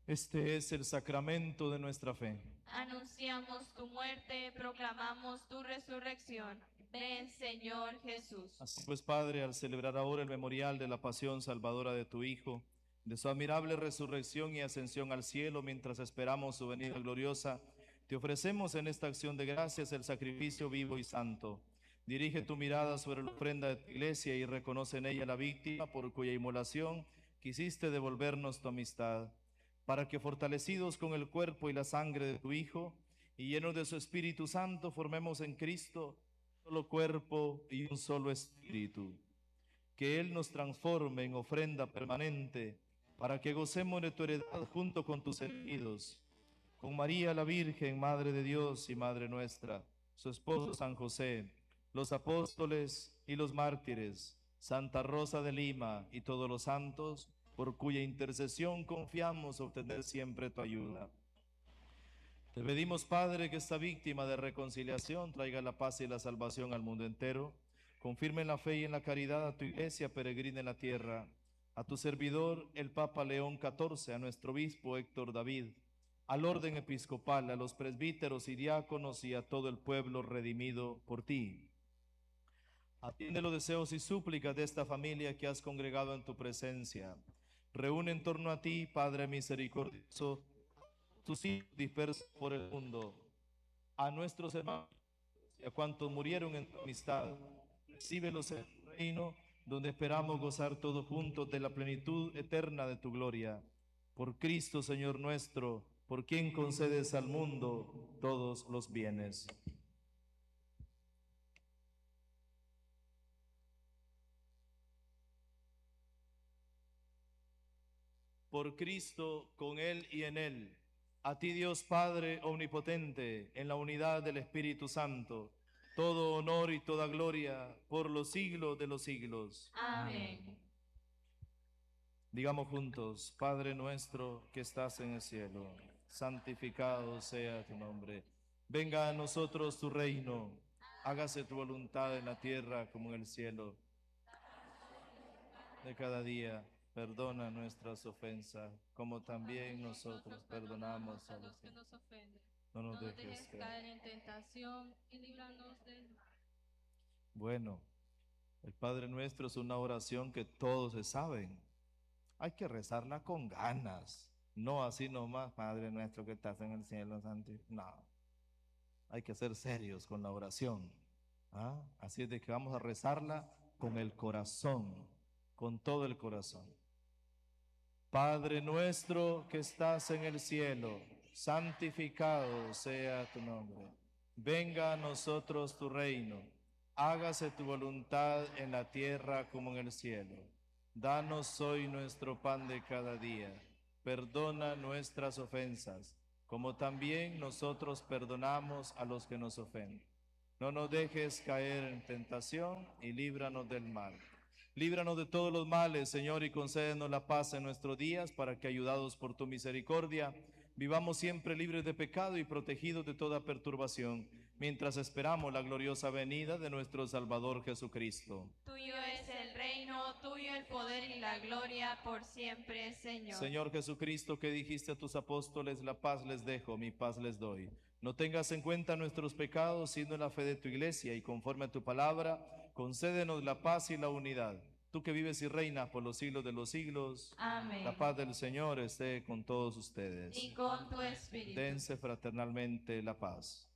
Este es el sacramento de nuestra fe. Anunciamos tu muerte, proclamamos tu resurrección. Ven, Señor Jesús. Así pues, Padre, al celebrar ahora el memorial de la pasión salvadora de tu Hijo, de su admirable resurrección y ascensión al cielo, mientras esperamos su venida gloriosa, te ofrecemos en esta acción de gracias el sacrificio vivo y santo. Dirige tu mirada sobre la ofrenda de tu iglesia y reconoce en ella la víctima por cuya inmolación quisiste devolvernos tu amistad, para que fortalecidos con el cuerpo y la sangre de tu Hijo y llenos de su Espíritu Santo formemos en Cristo un solo cuerpo y un solo espíritu. Que Él nos transforme en ofrenda permanente para que gocemos de tu heredad junto con tus elegidos, con María la Virgen, Madre de Dios y Madre nuestra, su esposo San José, los apóstoles y los mártires, Santa Rosa de Lima y todos los santos, por cuya intercesión confiamos obtener siempre tu ayuda. Te pedimos, Padre, que esta víctima de reconciliación traiga la paz y la salvación al mundo entero. Confirme en la fe y en la caridad a tu iglesia peregrina en la tierra, a tu servidor, el Papa León XIV, a nuestro obispo Héctor David, al orden episcopal, a los presbíteros y diáconos y a todo el pueblo redimido por ti. Atiende los deseos y súplicas de esta familia que has congregado en tu presencia. Reúne en torno a ti, Padre misericordioso, tus hijos dispersos por el mundo, a nuestros hermanos y a cuantos murieron en tu amistad. Recíbelos en tu reino, donde esperamos gozar todos juntos de la plenitud eterna de tu gloria. Por Cristo, Señor nuestro, por quien concedes al mundo todos los bienes. Por Cristo, con Él y en Él. A ti, Dios Padre omnipotente, en la unidad del Espíritu Santo, todo honor y toda gloria por los siglos de los siglos. Amén. Digamos juntos, Padre nuestro que estás en el cielo, santificado sea tu nombre. Venga a nosotros tu reino, hágase tu voluntad en la tierra como en el cielo. De cada día, perdona nuestras ofensas, como también nosotros perdonamos a los que nos ofenden. no nos No nos dejes dejes caer. caer en tentación y líbranos del mal. Bueno, el Padre Nuestro es una oración que todos se saben. Hay que rezarla con ganas, no así nomás, Padre Nuestro que estás en el cielo, santo. No, hay que ser serios con la oración. ¿Ah? Así es de que vamos a rezarla con el corazón, con todo el corazón. Padre nuestro que estás en el cielo, santificado sea tu nombre. Venga a nosotros tu reino. Hágase tu voluntad en la tierra como en el cielo. Danos hoy nuestro pan de cada día. Perdona nuestras ofensas, como también nosotros perdonamos a los que nos ofenden. No nos dejes caer en tentación y líbranos del mal. Líbranos de todos los males, Señor, y concédenos la paz en nuestros días, para que, ayudados por tu misericordia, vivamos siempre libres de pecado y protegidos de toda perturbación, mientras esperamos la gloriosa venida de nuestro Salvador Jesucristo. Tuyo es el reino, tuyo el poder y la gloria por siempre, Señor. Señor Jesucristo, que dijiste a tus apóstoles, la paz les dejo, mi paz les doy. No tengas en cuenta nuestros pecados, sino la fe de tu iglesia, y conforme a tu palabra, concédenos la paz y la unidad. Tú que vives y reinas por los siglos de los siglos. Amén. La paz del Señor esté con todos ustedes. Y con tu espíritu. Dense fraternalmente la paz.